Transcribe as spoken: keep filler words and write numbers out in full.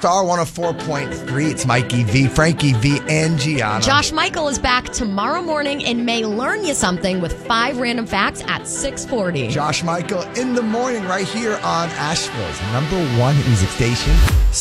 Star one oh four point three. It's Mikey V, Frankie V, and Gianna. Josh Michael is back tomorrow morning and may learn you something with five random facts at six forty. Josh Michael in the morning right here on Asheville's number one music station.